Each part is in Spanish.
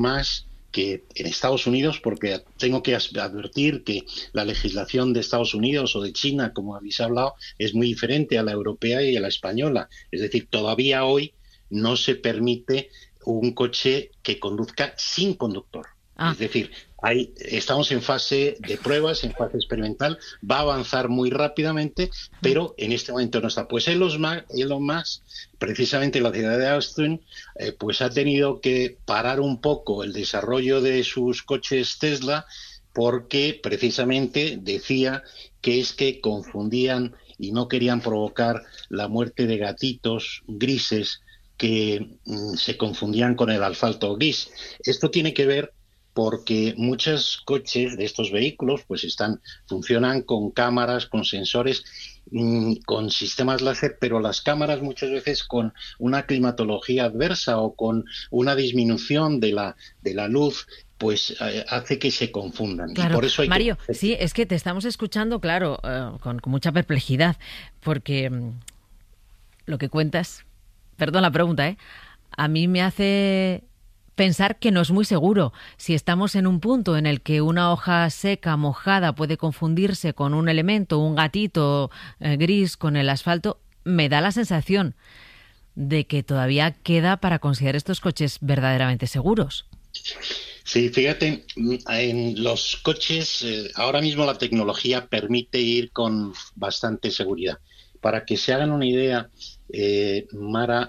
más que en Estados Unidos, porque tengo que advertir que la legislación de Estados Unidos o de China, como habéis hablado, es muy diferente a la europea y a la española. Es decir, todavía hoy no se permite un coche que conduzca sin conductor. Ah, Es decir, estamos en fase de pruebas, en fase experimental, va a avanzar muy rápidamente, pero en este momento no está. Pues Elon Musk, precisamente en la ciudad de Austin, pues ha tenido que parar un poco el desarrollo de sus coches Tesla porque precisamente decía que es que confundían y no querían provocar la muerte de gatitos grises que se confundían con el asfalto gris. Esto tiene que ver porque muchos coches de estos vehículos pues funcionan con cámaras, con sensores, con sistemas láser, pero las cámaras muchas veces con una climatología adversa o con una disminución de la luz pues hace que se confundan y claro. por eso hay que... Mario, sí, es que te estamos escuchando, claro, con mucha perplejidad, porque lo que cuentas, perdón la pregunta, a mí me hace pensar que no es muy seguro. Si estamos en un punto en el que una hoja seca, mojada, puede confundirse con un elemento, un gatito gris con el asfalto, me da la sensación de que todavía queda para considerar estos coches verdaderamente seguros. Sí, fíjate, en los coches ahora mismo la tecnología permite ir con bastante seguridad. Para que se hagan una idea, Mara,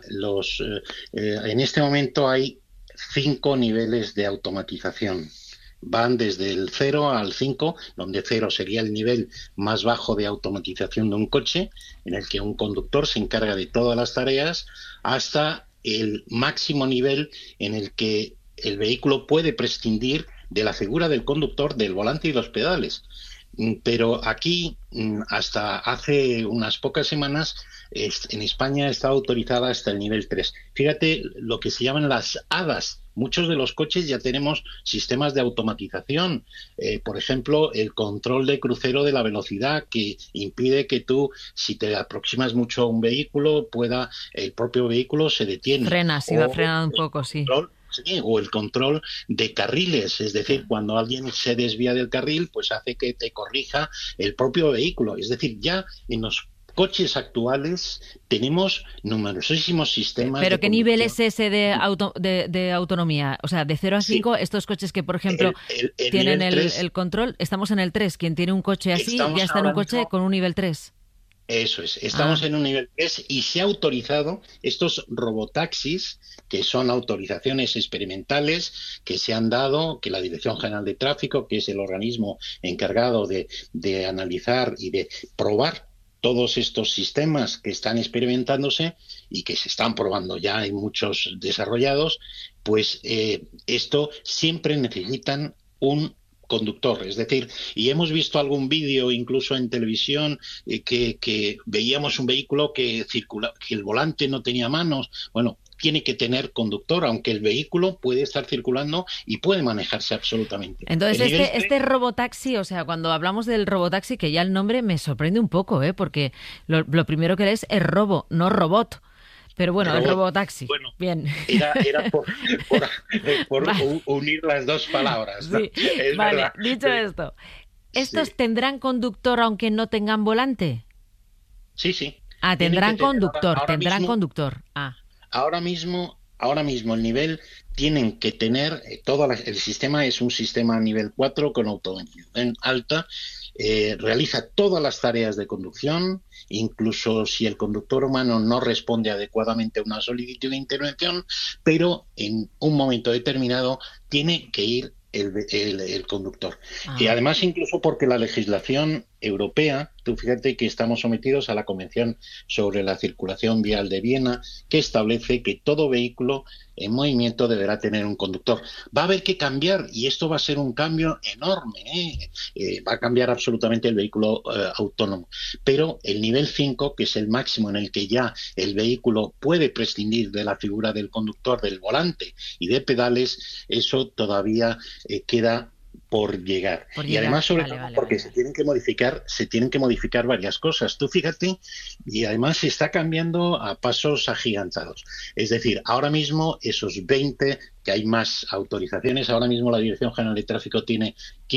en este momento hay 5 niveles de automatización. Van desde el 0 al 5, donde 0 sería el nivel más bajo de automatización de un coche, en el que un conductor se encarga de todas las tareas, hasta el máximo nivel en el que el vehículo puede prescindir de la figura del conductor, del volante y los pedales. Pero aquí, hasta hace unas pocas semanas, en España está autorizada hasta el nivel 3. Fíjate lo que se llaman las hadas. Muchos de los coches ya tenemos sistemas de automatización. Por ejemplo, el control de crucero de la velocidad, que impide que tú, si te aproximas mucho a un vehículo, el propio vehículo se detiene. Frena, sí, va O frenando un el poco, sí. control Sí, o el control de carriles, es decir, cuando alguien se desvía del carril, pues hace que te corrija el propio vehículo. Es decir, ya en los coches actuales tenemos numerosísimos sistemas ¿Pero de qué nivel conducción. es ese de autonomía? O sea, de 0 a 5, Sí, estos coches que, por ejemplo, el tienen nivel 3 el control, estamos en el 3. Quien tiene un coche así ya estamos está en un ahora coche mismo. con un nivel 3. Eso es, estamos Ah, en un nivel 3 y se ha autorizado estos robotaxis, que son autorizaciones experimentales que se han dado, que la Dirección General de Tráfico, que es el organismo encargado de analizar y de probar todos estos sistemas que están experimentándose y que se están probando ya, hay muchos desarrollados, pues esto siempre necesitan un conductor, es decir, y hemos visto algún vídeo incluso en televisión que veíamos un vehículo que circula, que el volante no tenía manos. Bueno, tiene que tener conductor, aunque el vehículo puede estar circulando y puede manejarse absolutamente. entonces El nivel este 3 robotaxi, o sea, cuando hablamos del robotaxi, que ya el nombre me sorprende un poco, porque lo primero que lees es robo, no robot. Pero bueno, el robot, robotaxi. bueno, Bien. era por, Vale, unir las dos palabras, ¿no? sí, Es vale. verdad. Dicho esto, Sí, ¿estos tendrán conductor aunque no tengan volante? sí, sí. Ah, Tienen que tendrán tener conductor, ahora tendrán mismo. conductor. Ah, Ahora mismo el nivel tienen que tener, el sistema es un sistema nivel 4 con automatización alta, realiza todas las tareas de conducción, incluso si el conductor humano no responde adecuadamente a una solicitud de intervención, pero en un momento determinado tiene que ir el conductor. Y ah. además, incluso porque la legislación europea, tú fíjate que estamos sometidos a la Convención sobre la Circulación Vial de Viena, que establece que todo vehículo en movimiento deberá tener un conductor. Va a haber que cambiar, y esto va a ser un cambio enorme, va a cambiar absolutamente el vehículo autónomo. Pero el nivel 5, que es el máximo en el que ya el vehículo puede prescindir de la figura del conductor, del volante y de pedales, eso todavía queda por llegar. Por Y llegar. además, sobre Vale, todo, vale, vale, porque vale. se tienen que modificar varias cosas. Tú fíjate, y además se está cambiando a pasos agigantados. Es decir, ahora mismo esos 20 que hay más autorizaciones. Ahora mismo la Dirección General de Tráfico tiene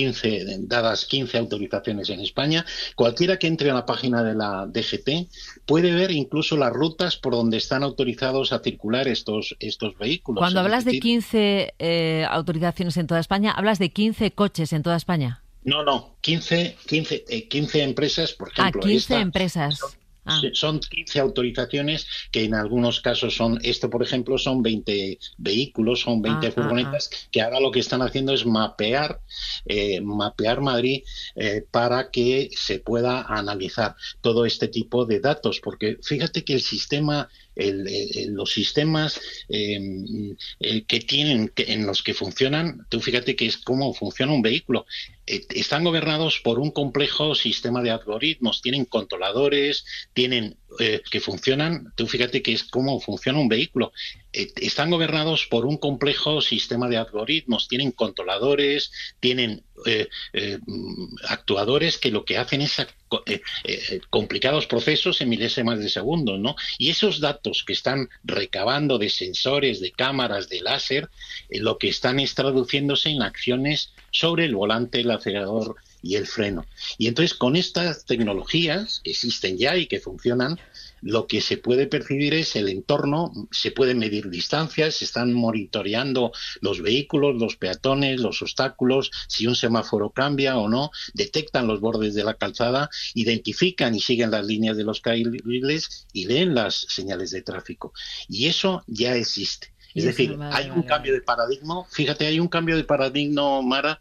15 autorizaciones en España. Cualquiera que entre a la página de la DGT puede ver incluso las rutas por donde están autorizados a circular estos vehículos. Cuando hablas de 15 autorizaciones en toda España, ¿hablas de 15 coches en toda España? No, 15 empresas, por ejemplo. 15 empresas. Son 15 autorizaciones que en algunos casos por ejemplo, son 20 vehículos, son 20 furgonetas, que ahora lo que están haciendo es mapear Madrid para que se pueda analizar todo este tipo de datos, porque fíjate que los sistemas que tienen, en los que funcionan, tú fíjate que es cómo funciona un vehículo. Están gobernados por un complejo sistema de algoritmos, tienen controladores, tienen que funcionan, tú fíjate que es cómo funciona un vehículo. Están gobernados por un complejo sistema de algoritmos, tienen controladores, tienen actuadores que lo que hacen es complicados procesos en milésimas de segundo, ¿no? Y esos datos que están recabando de sensores, de cámaras, de láser, lo que están es traduciéndose en acciones sobre el volante, el acelerador y el freno. Y entonces con estas tecnologías que existen ya y que funcionan, lo que se puede percibir es el entorno, se pueden medir distancias, se están monitoreando los vehículos, los peatones, los obstáculos, si un semáforo cambia o no, detectan los bordes de la calzada, identifican y siguen las líneas de los carriles y leen las señales de tráfico. Y eso ya existe. Es decir, hay un cambio de paradigma. Fíjate, hay un cambio de paradigma, Mara,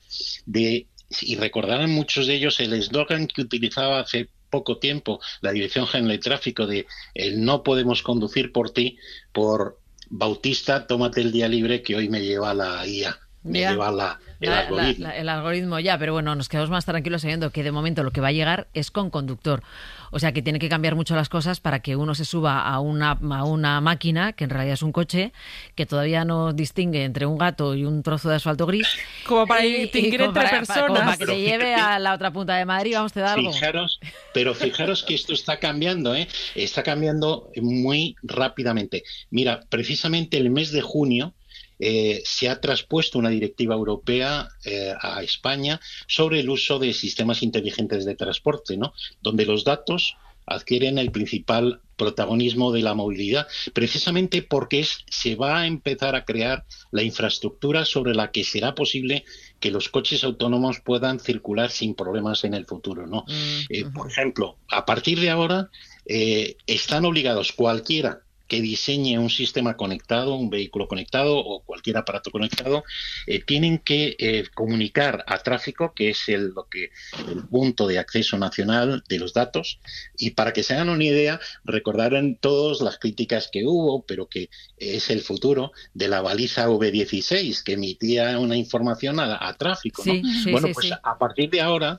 y recordarán muchos de ellos el eslogan que utilizaba hace poco tiempo la Dirección General de Tráfico de el no podemos conducir por ti, por Bautista, tómate el día libre que hoy me lleva la IA. Lleva el algoritmo. El algoritmo ya, pero bueno, nos quedamos más tranquilos sabiendo que de momento lo que va a llegar es con conductor. O sea que tiene que cambiar mucho las cosas para que uno se suba a una máquina, que en realidad es un coche, que todavía no distingue entre un gato y un trozo de asfalto gris. Como para distinguir entre personas. Como para que te lleve a la otra punta de Madrid, vamos, te da algo. Fijaros que esto está cambiando, está cambiando muy rápidamente. Mira, precisamente el mes de junio se ha traspuesto una directiva europea a España sobre el uso de sistemas inteligentes de transporte, ¿no? Donde los datos adquieren el principal protagonismo de la movilidad, precisamente porque se va a empezar a crear la infraestructura sobre la que será posible que los coches autónomos puedan circular sin problemas en el futuro, ¿no? Por ejemplo, a partir de ahora están obligados cualquiera que diseñe un sistema conectado, un vehículo conectado o cualquier aparato conectado, tienen que comunicar a tráfico, que es el punto de acceso nacional de los datos, y para que se hagan una idea, recordarán todos las críticas que hubo, pero que es el futuro de la baliza V16, que emitía una información a tráfico, ¿no? Sí. A partir de ahora,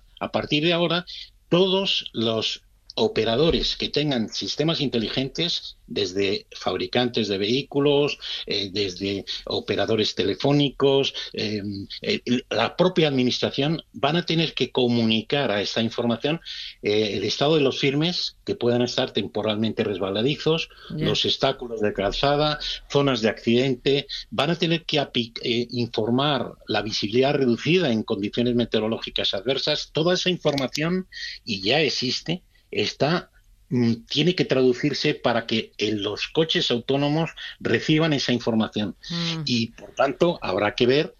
todos los operadores que tengan sistemas inteligentes, desde fabricantes de vehículos, desde operadores telefónicos, la propia administración, van a tener que comunicar a esta información el estado de los firmes que puedan estar temporalmente resbaladizos, los obstáculos de calzada, zonas de accidente, van a tener que informar la visibilidad reducida en condiciones meteorológicas adversas. Toda esa información, y ya existe, tiene que traducirse para que los coches autónomos reciban esa información. Y, por tanto, habrá que ver,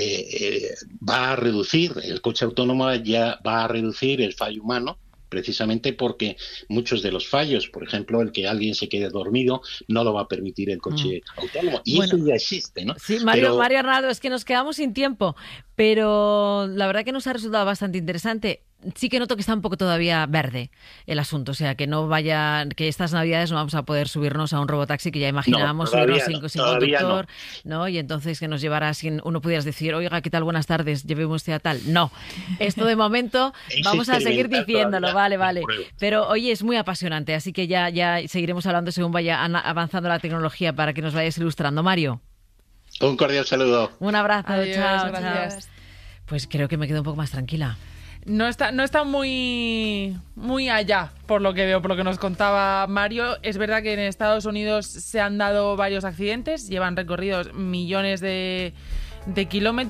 va a reducir, el coche autónomo ya va a reducir el fallo humano, precisamente porque muchos de los fallos, por ejemplo, el que alguien se quede dormido, no lo va a permitir el coche autónomo. Y eso ya existe, ¿no? Sí, Mario Arnaldo, es que nos quedamos sin tiempo, pero la verdad que nos ha resultado bastante interesante. Sí que noto que está un poco todavía verde el asunto, o sea, que que estas Navidades no vamos a poder subirnos a un robotaxi que ya imaginábamos subirnos sin conductor, ¿no? Y entonces que nos llevara sin uno pudieras decir, oiga, ¿qué tal? Buenas tardes, llevemos usted a tal. No, esto de momento vamos a seguir diciéndolo, vale. Pero oye, es muy apasionante, así que ya seguiremos hablando según vaya avanzando la tecnología para que nos vayas ilustrando. Mario. Un cordial saludo. Un abrazo, Adiós, chao. gracias. Pues creo que me quedo un poco más tranquila. No está muy allá, por lo que veo, por lo que nos contaba Mario. Es verdad que en Estados Unidos se han dado varios accidentes, llevan recorridos millones de kilómetros.